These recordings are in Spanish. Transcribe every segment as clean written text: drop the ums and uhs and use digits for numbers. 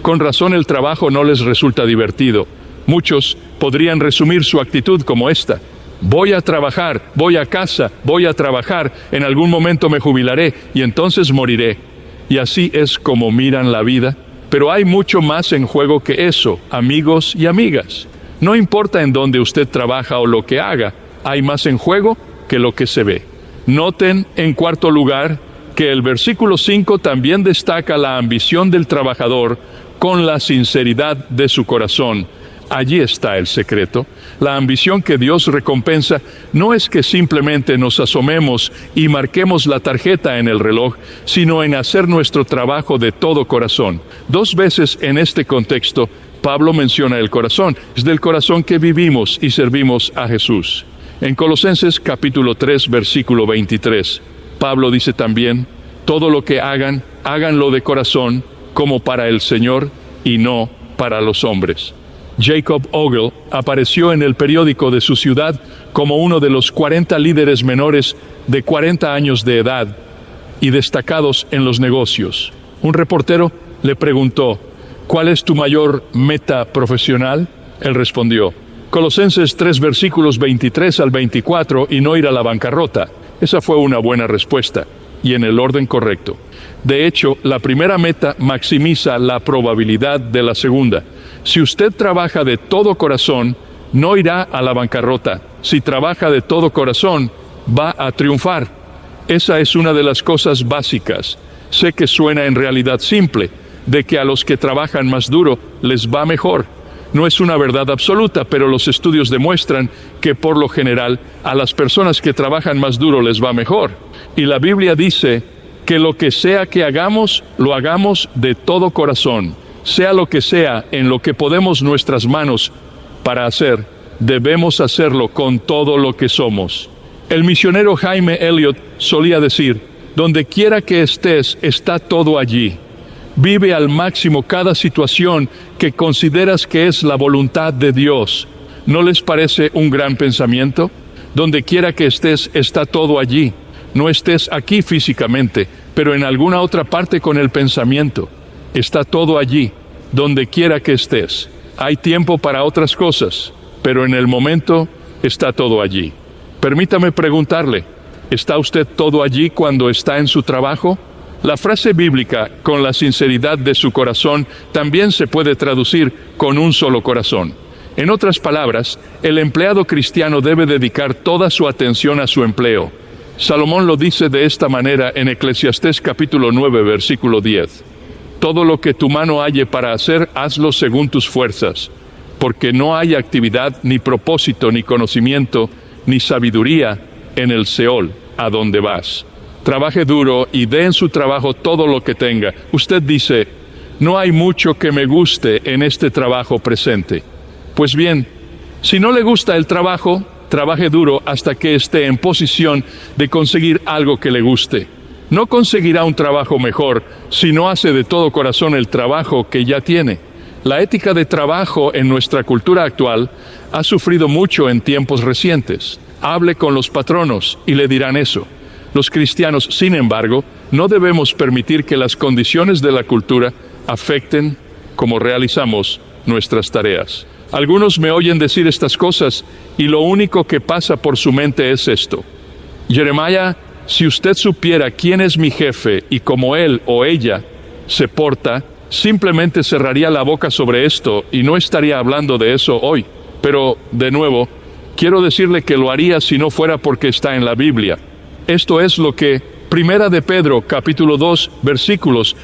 Con razón el trabajo no les resulta divertido. Muchos podrían resumir su actitud como esta: voy a trabajar, voy a casa, voy a trabajar, en algún momento me jubilaré y entonces moriré. Y así es como miran la vida. Pero hay mucho más en juego que eso, amigos y amigas. No importa en dónde usted trabaja o lo que haga, hay más en juego que lo que se ve. Noten, en cuarto lugar, que el versículo 5 también destaca la ambición del trabajador con la sinceridad de su corazón. Allí está el secreto. La ambición que Dios recompensa no es que simplemente nos asomemos y marquemos la tarjeta en el reloj, sino en hacer nuestro trabajo de todo corazón. 2 veces en este contexto, Pablo menciona el corazón. Es del corazón que vivimos y servimos a Jesús. En Colosenses capítulo 3, versículo 23, Pablo dice también: todo lo que hagan, háganlo de corazón, como para el Señor y no para los hombres. Jacob Ogle apareció en el periódico de su ciudad como uno de los 40 líderes menores de 40 años de edad y destacados en los negocios. Un reportero le preguntó: ¿cuál es tu mayor meta profesional? Él respondió: Colosenses 3 versículos 23 al 24 y no ir a la bancarrota. Esa fue una buena respuesta, y en el orden correcto. De hecho, la primera meta maximiza la probabilidad de la segunda. Si usted trabaja de todo corazón, no irá a la bancarrota. Si trabaja de todo corazón, va a triunfar. Esa es una de las cosas básicas. Sé que suena en realidad simple, de que a los que trabajan más duro les va mejor. No es una verdad absoluta, pero los estudios demuestran que por lo general a las personas que trabajan más duro les va mejor. Y la Biblia dice que lo que sea que hagamos, lo hagamos de todo corazón. Sea lo que sea en lo que podemos nuestras manos para hacer, debemos hacerlo con todo lo que somos. El misionero Jaime Elliot solía decir: donde quiera que estés, está todo allí. Vive al máximo cada situación que consideras que es la voluntad de Dios. ¿No les parece un gran pensamiento? Donde quiera que estés, está todo allí. No estés aquí físicamente, pero en alguna otra parte con el pensamiento. Está todo allí, donde quiera que estés. Hay tiempo para otras cosas, pero en el momento está todo allí. Permítame preguntarle: ¿está usted todo allí cuando está en su trabajo? La frase bíblica, con la sinceridad de su corazón, también se puede traducir con un solo corazón. En otras palabras, el empleado cristiano debe dedicar toda su atención a su empleo. Salomón lo dice de esta manera en Eclesiastés capítulo 9, versículo 10. Todo lo que tu mano halle para hacer, hazlo según tus fuerzas, porque no hay actividad, ni propósito, ni conocimiento, ni sabiduría en el Seol, a donde vas. Trabaje duro y dé en su trabajo todo lo que tenga. Usted dice: no hay mucho que me guste en este trabajo presente. Pues bien, si no le gusta el trabajo, trabaje duro hasta que esté en posición de conseguir algo que le guste. No conseguirá un trabajo mejor si no hace de todo corazón el trabajo que ya tiene. La ética de trabajo en nuestra cultura actual ha sufrido mucho en tiempos recientes. Hable con los patronos y le dirán eso. Los cristianos, sin embargo, no debemos permitir que las condiciones de la cultura afecten cómo realizamos nuestras tareas. Algunos me oyen decir estas cosas y lo único que pasa por su mente es esto: Jeremiah, si usted supiera quién es mi jefe y cómo él o ella se porta, simplemente cerraría la boca sobre esto y no estaría hablando de eso hoy. Pero, de nuevo, quiero decirle que lo haría si no fuera porque está en la Biblia. Esto es lo que Primera de Pedro, capítulo 2, versículos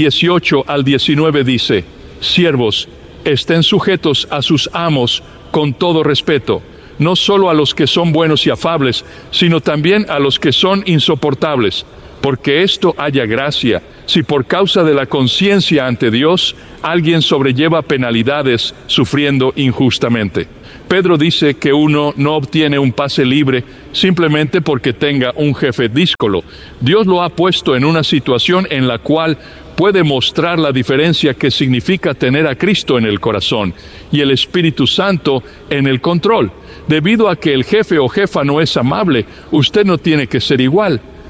18 al 19 dice: Siervos, estén sujetos a sus amos con todo respeto, no solo a los que son buenos y afables, sino también a los que son insoportables, porque esto haya gracia, si por causa de la conciencia ante Dios, alguien sobrelleva penalidades sufriendo injustamente. Pedro dice que uno no obtiene un pase libre simplemente porque tenga un jefe díscolo. Dios lo ha puesto en una situación en la cual puede mostrar la diferencia que significa tener a Cristo en el corazón y el Espíritu Santo en el control. Debido a que el jefe o jefa no es amable, usted no tiene que ser igual.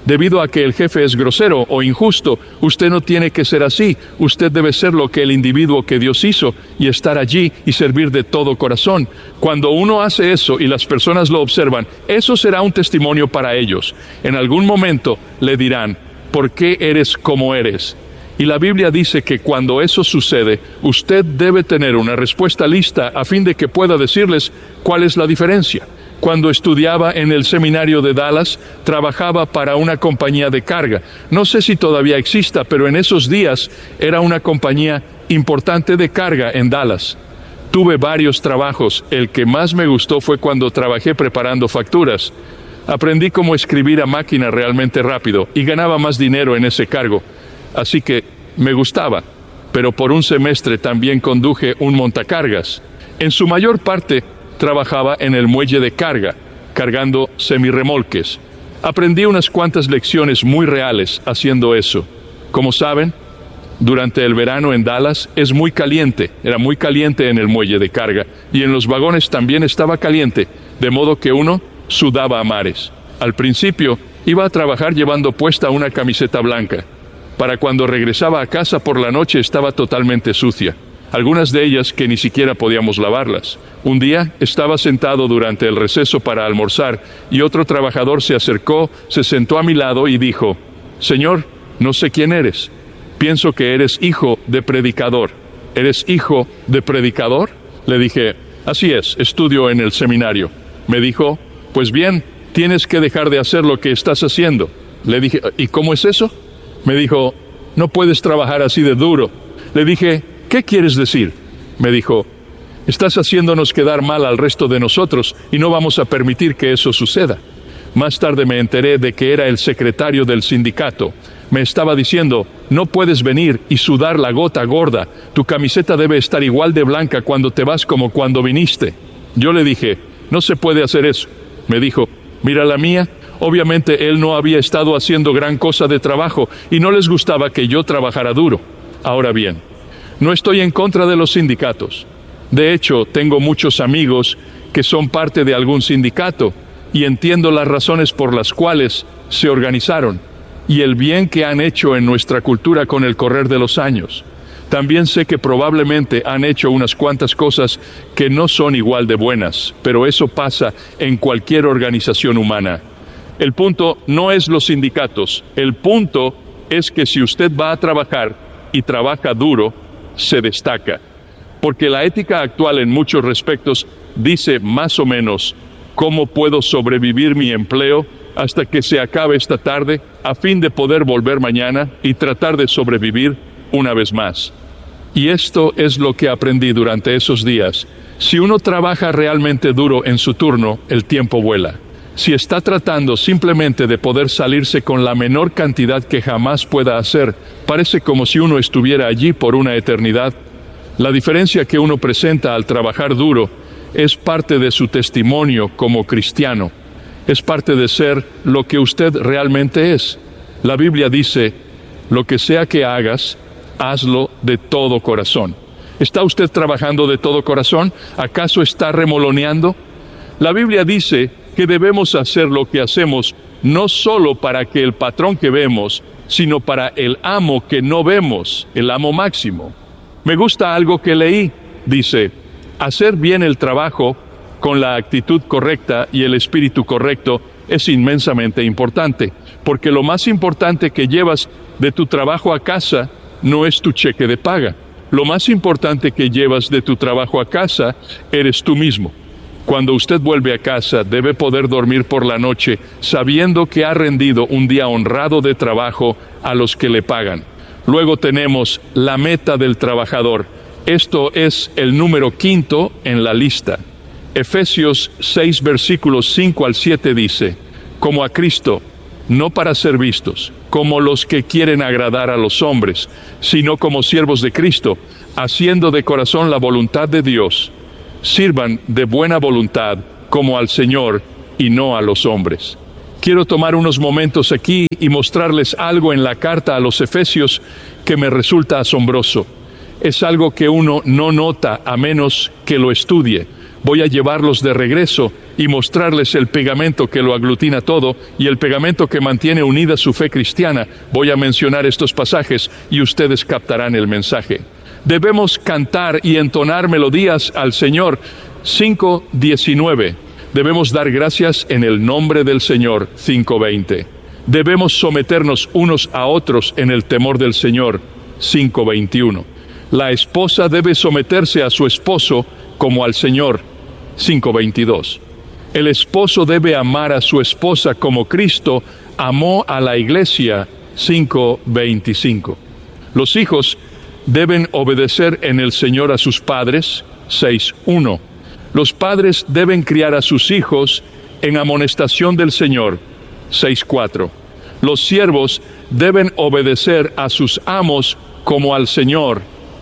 Debido a que el jefe es grosero o injusto, usted no tiene que ser así. Usted debe ser lo que el individuo que Dios hizo y estar allí y servir de todo corazón. Cuando uno hace eso y las personas lo observan, eso será un testimonio para ellos. En algún momento le dirán, ¿por qué eres como eres? Y la Biblia dice que cuando eso sucede, usted debe tener una respuesta lista a fin de que pueda decirles cuál es la diferencia. Cuando estudiaba en el seminario de Dallas, trabajaba para una compañía de carga. No sé si todavía exista, pero en esos días era una compañía importante de carga en Dallas. Tuve varios trabajos. El que más me gustó fue cuando trabajé preparando facturas. Aprendí cómo escribir a máquina realmente rápido y ganaba más dinero en ese cargo. Así que me gustaba. Pero por un semestre también conduje un montacargas. En su mayor parte, trabajaba en el muelle de carga, cargando semirremolques. Aprendí unas cuantas lecciones muy reales haciendo eso. Como saben, durante el verano en Dallas es muy caliente, era muy caliente en el muelle de carga, y en los vagones también estaba caliente, de modo que uno sudaba a mares. Al principio, iba a trabajar llevando puesta una camiseta blanca. Para cuando regresaba a casa por la noche estaba totalmente sucia. Algunas de ellas que ni siquiera podíamos lavarlas. Un día estaba sentado durante el receso para almorzar y otro trabajador se acercó, se sentó a mi lado y dijo, «Señor, no sé quién eres. Pienso que eres hijo de predicador». «¿Eres hijo de predicador?». Le dije, «Así es, estudio en el seminario». Me dijo, «Pues bien, tienes que dejar de hacer lo que estás haciendo». Le dije, «¿Y cómo es eso?». Me dijo, «No puedes trabajar así de duro». Le dije, «¿Qué quieres decir?». Me dijo, «Estás haciéndonos quedar mal al resto de nosotros y no vamos a permitir que eso suceda». Más tarde me enteré de que era el secretario del sindicato. Me estaba diciendo, «No puedes venir y sudar la gota gorda. Tu camiseta debe estar igual de blanca cuando te vas como cuando viniste». Yo le dije, «No se puede hacer eso». Me dijo, «Mira la mía». Obviamente él no había estado haciendo gran cosa de trabajo y no les gustaba que yo trabajara duro. Ahora bien, no estoy en contra de los sindicatos. De hecho, tengo muchos amigos que son parte de algún sindicato y entiendo las razones por las cuales se organizaron y el bien que han hecho en nuestra cultura con el correr de los años. También sé que probablemente han hecho unas cuantas cosas que no son igual de buenas, pero eso pasa en cualquier organización humana. El punto no es los sindicatos, el punto es que si usted va a trabajar y trabaja duro, se destaca. Porque la ética actual en muchos respectos dice más o menos, ¿cómo puedo sobrevivir mi empleo hasta que se acabe esta tarde a fin de poder volver mañana y tratar de sobrevivir una vez más? Y esto es lo que aprendí durante esos días. Si uno trabaja realmente duro en su turno, el tiempo vuela. Si está tratando simplemente de poder salirse con la menor cantidad que jamás pueda hacer, parece como si uno estuviera allí por una eternidad. La diferencia que uno presenta al trabajar duro es parte de su testimonio como cristiano. Es parte de ser lo que usted realmente es. La Biblia dice, lo que sea que hagas, hazlo de todo corazón. ¿Está usted trabajando de todo corazón? ¿Acaso está remoloneando? La Biblia dice que debemos hacer lo que hacemos no solo para que el patrón que vemos, sino para el amo que no vemos, el amo máximo. Me gusta algo que leí. Dice, hacer bien el trabajo con la actitud correcta y el espíritu correcto es inmensamente importante, porque lo más importante que llevas de tu trabajo a casa no es tu cheque de paga. Lo más importante que llevas de tu trabajo a casa eres tú mismo. Cuando usted vuelve a casa, debe poder dormir por la noche sabiendo que ha rendido un día honrado de trabajo a los que le pagan. Luego tenemos la meta del trabajador. Esto es el número 5 en la lista. Efesios 6, versículos 5 al 7 dice, como a Cristo, no para ser vistos, como los que quieren agradar a los hombres, sino como siervos de Cristo, haciendo de corazón la voluntad de Dios. Sirvan de buena voluntad como al Señor y no a los hombres. Quiero tomar unos momentos aquí y mostrarles algo en la carta a los Efesios que me resulta asombroso. Es algo que uno no nota a menos que lo estudie. voy a llevarlos de regreso y mostrarles el pegamento que lo aglutina todo y el pegamento que mantiene unida su fe cristiana. Voy a mencionar estos pasajes y ustedes captarán el mensaje. Debemos cantar y entonar melodías al Señor. 5:19. Debemos dar gracias en el nombre del Señor. 5:20. Debemos someternos unos a otros en el temor del Señor. 5:21. La esposa debe someterse a su esposo como al Señor. 5:22. El esposo debe amar a su esposa como Cristo amó a la iglesia. 5:25. Los hijos deben obedecer en el Señor a sus padres. 6:1. Los padres deben criar a sus hijos en amonestación del Señor. 6:4. Los siervos deben obedecer a sus amos como al Señor.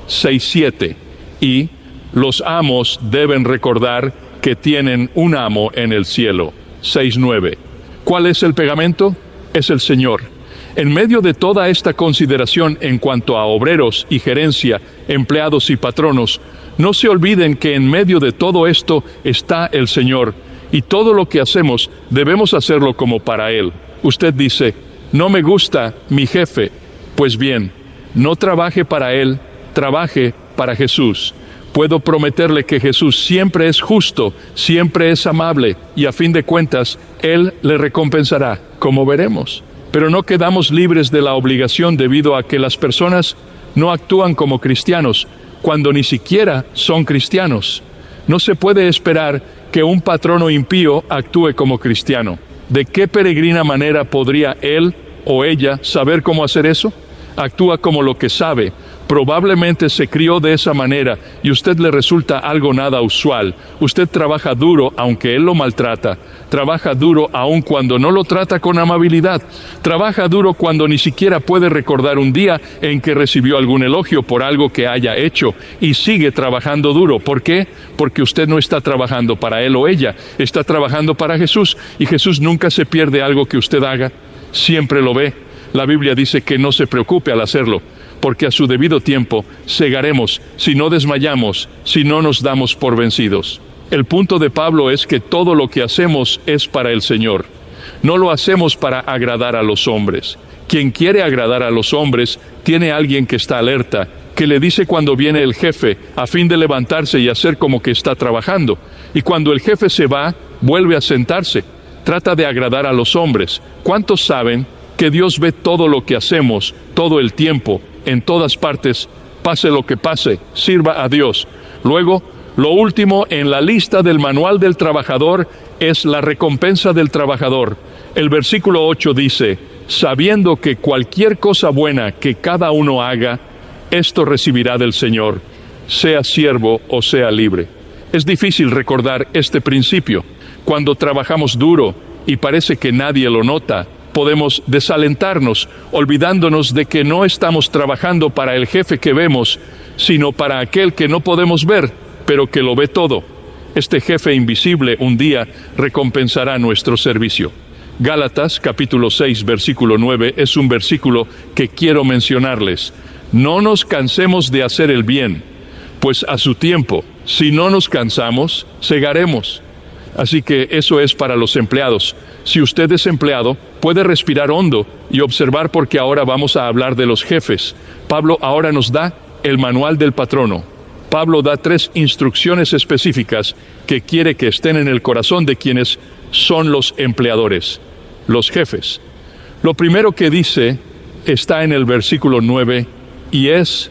6:7. Y los amos deben recordar que tienen un amo en el cielo. 6:9. ¿Cuál es el pegamento? Es el Señor. En medio de toda esta consideración en cuanto a obreros y gerencia, empleados y patronos, no se olviden que en medio de todo esto está el Señor, y todo lo que hacemos debemos hacerlo como para Él. Usted dice, no me gusta mi jefe. Pues bien, no trabaje para Él, trabaje para Jesús. Puedo prometerle que Jesús siempre es justo, siempre es amable, y a fin de cuentas, Él le recompensará, como veremos. Pero no quedamos libres de la obligación debido a que las personas no actúan como cristianos, cuando ni siquiera son cristianos. No se puede esperar que un patrono impío actúe como cristiano. ¿De qué peregrina manera podría él o ella saber cómo hacer eso? Actúa como lo que sabe. Probablemente se crió de esa manera y usted le resulta algo nada usual. Usted trabaja duro aunque él lo maltrata. Trabaja duro aun cuando no lo trata con amabilidad. Trabaja duro cuando ni siquiera puede recordar un día en que recibió algún elogio por algo que haya hecho. Y sigue trabajando duro. ¿Por qué? Porque usted no está trabajando para él o ella. Está trabajando para Jesús. Y Jesús nunca se pierde algo que usted haga. Siempre lo ve. La Biblia dice que no se preocupe al hacerlo, porque a su debido tiempo segaremos si no desmayamos, si no nos damos por vencidos. El punto de Pablo es que todo lo que hacemos es para el Señor. No lo hacemos para agradar a los hombres. Quien quiere agradar a los hombres tiene alguien que está alerta, que le dice cuando viene el jefe, a fin de levantarse y hacer como que está trabajando. Y cuando el jefe se va, vuelve a sentarse. Trata de agradar a los hombres. ¿Cuántos saben que Dios ve todo lo que hacemos, todo el tiempo, en todas partes? Pase lo que pase, sirva a Dios. Luego, lo último en la lista del manual del trabajador es la recompensa del trabajador. El versículo 8 dice, sabiendo que cualquier cosa buena que cada uno haga, esto recibirá del Señor, sea siervo o sea libre. Es difícil recordar este principio. Cuando trabajamos duro y parece que nadie lo nota, podemos desalentarnos, olvidándonos de que no estamos trabajando para el jefe que vemos, sino para aquel que no podemos ver, pero que lo ve todo. Este jefe invisible un día recompensará nuestro servicio. Gálatas, capítulo 6, versículo 9, es un versículo que quiero mencionarles. No nos cansemos de hacer el bien, pues a su tiempo, si no nos cansamos, segaremos. Así que eso es para los empleados. Si usted es empleado, puede respirar hondo y observar porque ahora vamos a hablar de los jefes. Pablo ahora nos da el manual del patrono. Pablo da 3 instrucciones específicas que quiere que estén en el corazón de quienes son los empleadores, los jefes. Lo primero que dice está en el versículo 9 y es: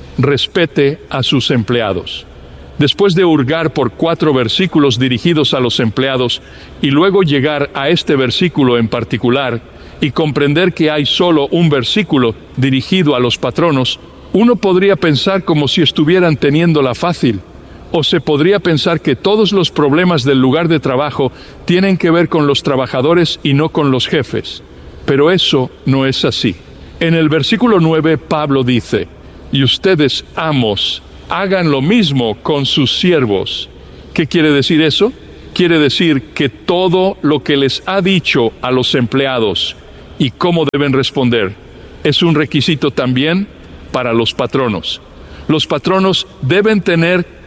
respete a sus empleados. Después de hurgar por 4 versículos dirigidos a los empleados y luego llegar a este versículo en particular y comprender que hay solo un versículo dirigido a los patronos, uno podría pensar como si estuvieran teniéndola fácil, o se podría pensar que todos los problemas del lugar de trabajo tienen que ver con los trabajadores y no con los jefes. Pero eso no es así. En el versículo 9 Pablo dice: y ustedes, amos, hagan lo mismo con sus siervos. ¿Qué quiere decir eso? Quiere decir que todo lo que les ha dicho a los empleados y cómo deben responder es un requisito también para los patronos. Los patronos deben tener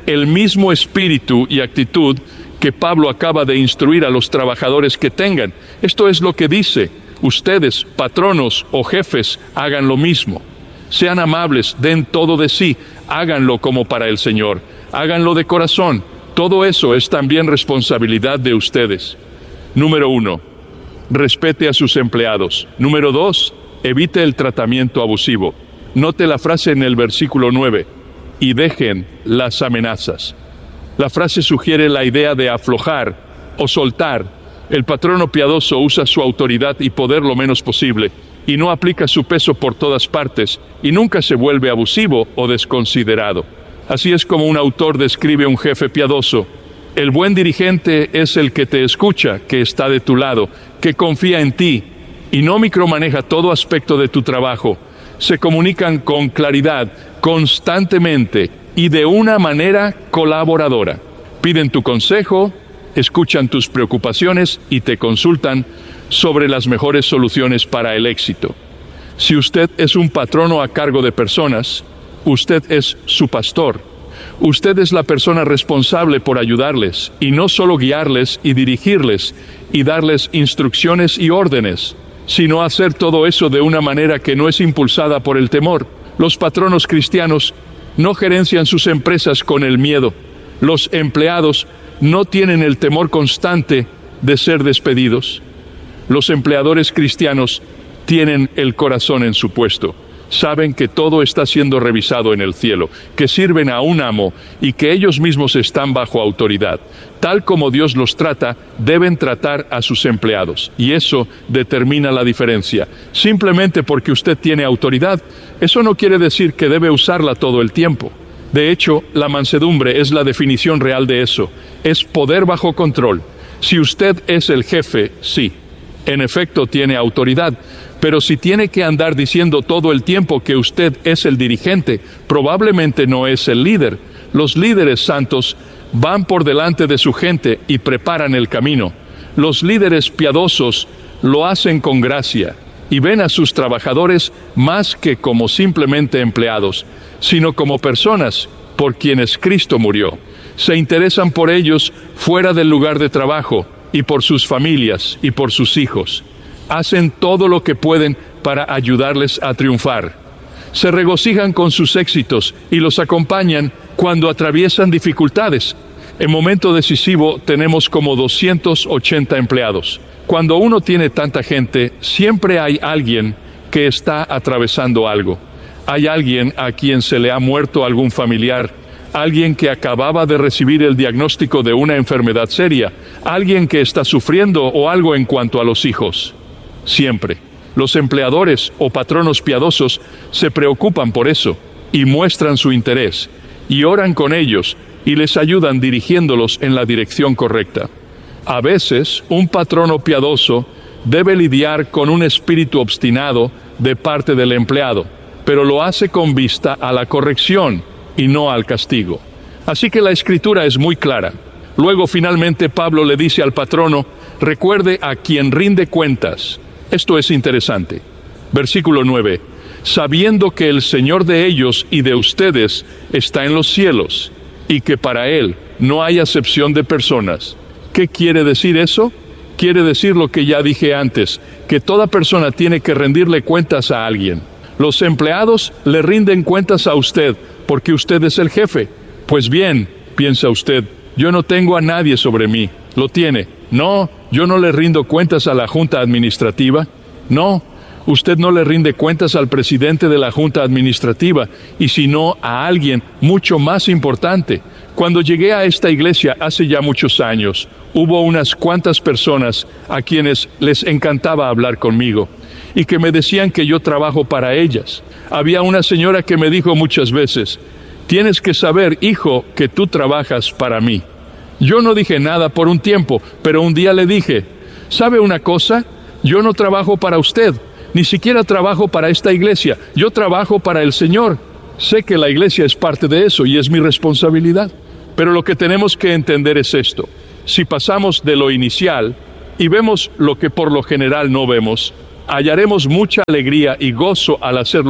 el mismo espíritu y actitud que Pablo acaba de instruir a los trabajadores que tengan. Esto es lo que dice: ustedes, patronos o jefes, hagan lo mismo. Sean amables, den todo de sí, háganlo como para el Señor, háganlo de corazón. Todo eso es también responsabilidad de ustedes. Número 1, respete a sus empleados. Número 2, evite el tratamiento abusivo. Note la frase en el versículo 9, y dejen las amenazas. La frase sugiere la idea de aflojar o soltar. El patrono piadoso usa su autoridad y poder lo menos posible, y no aplica su peso por todas partes, y nunca se vuelve abusivo o desconsiderado. Así es como un autor describe un jefe piadoso: el buen dirigente es el que te escucha, que está de tu lado, que confía en ti, y no micromaneja todo aspecto de tu trabajo. Se comunican con claridad, constantemente, y de una manera colaboradora. Piden tu consejo, escuchan tus preocupaciones y te consultan sobre las mejores soluciones para el éxito. Si usted es un patrono a cargo de personas, usted es su pastor. Usted es la persona responsable por ayudarles, y no solo guiarles y dirigirles y darles instrucciones y órdenes, sino hacer todo eso de una manera que no es impulsada por el temor. Los patronos cristianos no gerencian sus empresas con el miedo. Los empleados no tienen el temor constante de ser despedidos. Los empleadores cristianos tienen el corazón en su puesto. Saben que todo está siendo revisado en el cielo, que sirven a un amo y que ellos mismos están bajo autoridad. Tal como Dios los trata, deben tratar a sus empleados. Y eso determina la diferencia. Simplemente porque usted tiene autoridad, eso no quiere decir que debe usarla todo el tiempo. De hecho, la mansedumbre es la definición real de eso. Es poder bajo control. Si usted es el jefe, sí, en efecto tiene autoridad. Pero si tiene que andar diciendo todo el tiempo que usted es el dirigente, probablemente no es el líder. Los líderes santos van por delante de su gente y preparan el camino. Los líderes piadosos lo hacen con gracia y ven a sus trabajadores más que como simplemente empleados, sino como personas por quienes Cristo murió. Se interesan por ellos fuera del lugar de trabajo, y por sus familias y por sus hijos. Hacen todo lo que pueden para ayudarles a triunfar. Se regocijan con sus éxitos y los acompañan cuando atraviesan dificultades. En momento decisivo tenemos como 280 empleados. Cuando uno tiene tanta gente, siempre hay alguien que está atravesando algo. Hay alguien a quien se le ha muerto algún familiar, alguien que acababa de recibir el diagnóstico de una enfermedad seria, alguien que está sufriendo o algo en cuanto a los hijos. Siempre, los empleadores o patronos piadosos se preocupan por eso y muestran su interés, y oran con ellos y les ayudan dirigiéndolos en la dirección correcta. A veces, un patrono piadoso debe lidiar con un espíritu obstinado de parte del empleado, pero lo hace con vista a la corrección y no al castigo. Así que la Escritura es muy clara. Luego, finalmente, Pablo le dice al patrono: recuerde a quien rinde cuentas. Esto es interesante. Versículo 9. Sabiendo que el Señor de ellos y de ustedes está en los cielos, y que para Él no hay acepción de personas. ¿Qué quiere decir eso? Quiere decir lo que ya dije antes, que toda persona tiene que rendirle cuentas a alguien. Los empleados le rinden cuentas a usted, porque usted es el jefe. Pues bien, piensa usted, yo no tengo a nadie sobre mí. ¿Lo tiene? No, yo no le rindo cuentas a la Junta Administrativa. No, usted no le rinde cuentas al presidente de la Junta Administrativa, y sino a alguien mucho más importante. Cuando llegué a esta iglesia hace ya muchos años, hubo unas cuantas personas a quienes les encantaba hablar conmigo, y que me decían que yo trabajo para ellas. Había una señora que me dijo muchas veces: tienes que saber, hijo, que tú trabajas para mí. Yo no dije nada por un tiempo, pero un día le dije: ¿sabe una cosa? Yo no trabajo para usted, ni siquiera trabajo para esta iglesia, yo trabajo para el Señor. Sé que la iglesia es parte de eso y es mi responsabilidad. Pero lo que tenemos que entender es esto: si pasamos de lo inicial y vemos lo que por lo general no vemos, hallaremos mucha alegría y gozo al hacer lo que hacemos. En última instancia, no servimos a la congregación.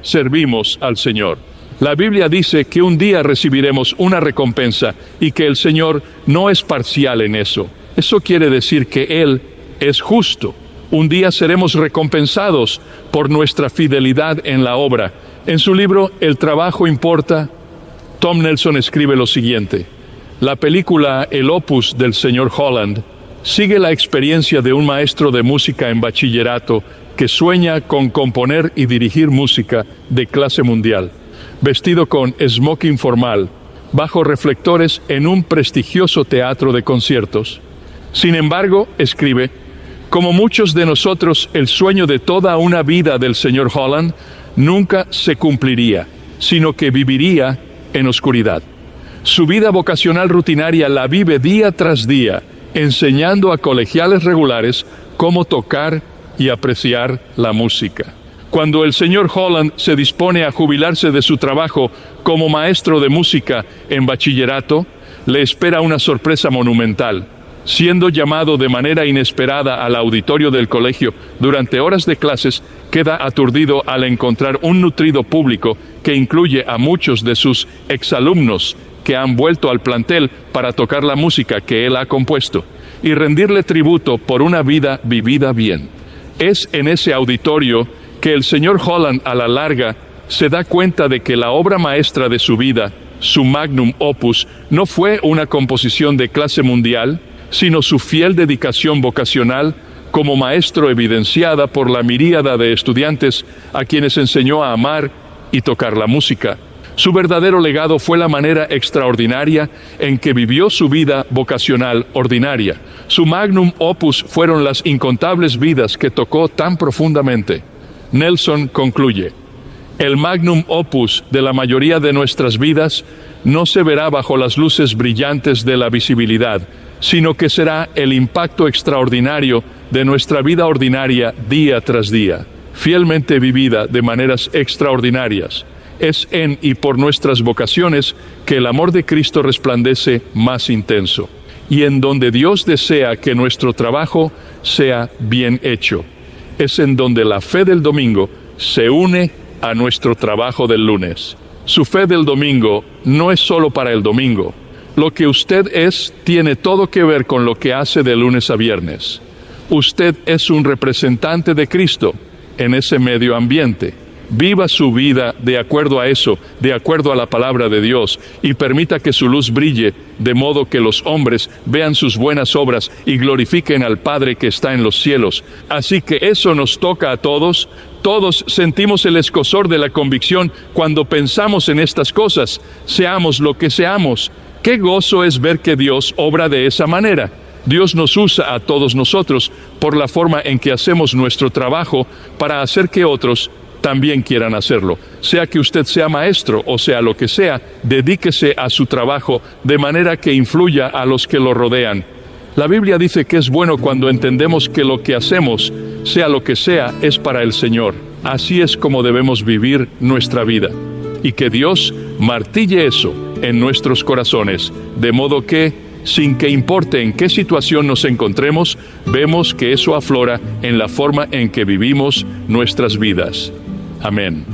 servimos al Señor. La Biblia dice que un día recibiremos una recompensa y que el Señor no es parcial en eso. Eso quiere decir que Él es justo. Un día seremos recompensados por nuestra fidelidad en la obra. En su libro El trabajo importa, Tom Nelson escribe lo siguiente: la película El Opus del Sr. Holland sigue la experiencia de un maestro de música en bachillerato que sueña con componer y dirigir música de clase mundial, vestido con smoking formal, bajo reflectores en un prestigioso teatro de conciertos. Sin embargo, escribe, como muchos de nosotros, el sueño de toda una vida del Sr. Holland nunca se cumpliría, sino que viviría en oscuridad. Su vida vocacional rutinaria la vive día tras día, enseñando a colegiales regulares cómo tocar y apreciar la música. Cuando el Sr. Holland se dispone a jubilarse de su trabajo como maestro de música en bachillerato, le espera una sorpresa monumental. Siendo llamado de manera inesperada al auditorio del colegio durante horas de clases, queda aturdido al encontrar un nutrido público que incluye a muchos de sus exalumnos que han vuelto al plantel para tocar la música que él ha compuesto y rendirle tributo por una vida vivida bien. Es en ese auditorio que el Sr. Holland, a la larga, se da cuenta de que la obra maestra de su vida, su magnum opus, no fue una composición de clase mundial, sino su fiel dedicación vocacional como maestro evidenciada por la miríada de estudiantes a quienes enseñó a amar y tocar la música. Su verdadero legado fue la manera extraordinaria en que vivió su vida vocacional ordinaria. Su magnum opus fueron las incontables vidas que tocó tan profundamente. Nelson concluye: el magnum opus de la mayoría de nuestras vidas no se verá bajo las luces brillantes de la visibilidad, sino que será el impacto extraordinario de nuestra vida ordinaria día tras día, fielmente vivida de maneras extraordinarias. Es en y por nuestras vocaciones que el amor de Cristo resplandece más intenso, y en donde Dios desea que nuestro trabajo sea bien hecho. Es en donde la fe del domingo se une a nuestro trabajo del lunes. Su fe del domingo no es solo para el domingo. Lo que usted es tiene todo que ver con lo que hace de lunes a viernes. Usted es un representante de Cristo en ese medio ambiente. Viva su vida de acuerdo a eso, de acuerdo a la palabra de Dios, y permita que su luz brille, de modo que los hombres vean sus buenas obras y glorifiquen al Padre que está en los cielos. Así que eso nos toca a todos. Todos sentimos el escozor de la convicción cuando pensamos en estas cosas, seamos lo que seamos. Qué gozo es ver que Dios obra de esa manera. Dios nos usa a todos nosotros por la forma en que hacemos nuestro trabajo para hacer que otros también quieran hacerlo. Sea que usted sea maestro o sea lo que sea, dedíquese a su trabajo de manera que influya a los que lo rodean. La Biblia dice que es bueno cuando entendemos que lo que hacemos, sea lo que sea, es para el Señor. Así es como debemos vivir nuestra vida. Y que Dios martille eso en nuestros corazones, de modo que, sin que importe en qué situación nos encontremos, vemos que eso aflora en la forma en que vivimos nuestras vidas. Amén.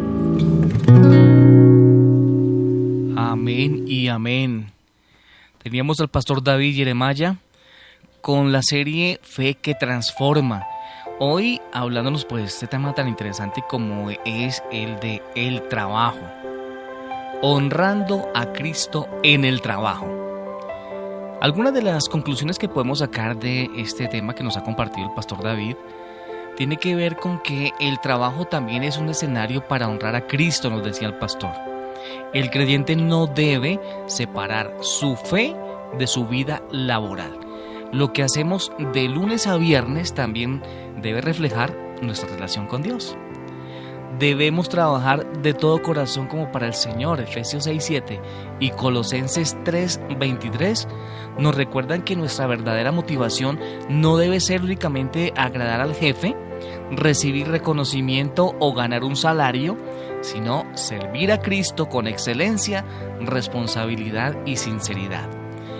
Amén y amén. Teníamos al pastor David Jeremiah con la serie Fe que Transforma. Hoy hablándonos pues de este tema tan interesante como es el de el trabajo. Honrando a Cristo en el trabajo. Algunas de las conclusiones que podemos sacar de este tema que nos ha compartido el pastor David tiene que ver con que el trabajo también es un escenario para honrar a Cristo, nos decía el pastor. El creyente no debe separar su fe de su vida laboral. Lo que hacemos de lunes a viernes también debe reflejar nuestra relación con Dios. Debemos trabajar de todo corazón como para el Señor. Efesios 6:7 y Colosenses 3:23 nos recuerdan que nuestra verdadera motivación no debe ser únicamente agradar al jefe, recibir reconocimiento o ganar un salario, sino servir a Cristo con excelencia, responsabilidad y sinceridad.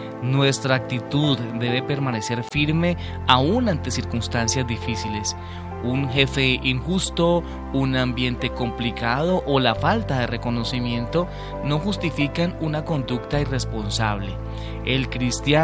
Nuestra actitud debe permanecer firme aún ante circunstancias difíciles. Un jefe injusto, un ambiente complicado o la falta de reconocimiento no justifican una conducta irresponsable. El cristiano